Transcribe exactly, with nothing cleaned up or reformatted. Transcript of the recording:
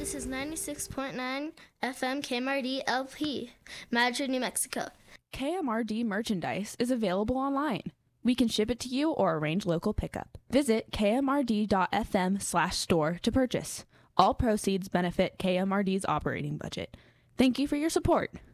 This is ninety-six point nine F M K M R D L P, Madrid, New Mexico. K M R D merchandise is available online. We can ship it to you or arrange local pickup. Visit kmrd.fm slash store to purchase. All proceeds benefit K M R D's operating budget. Thank you for your support.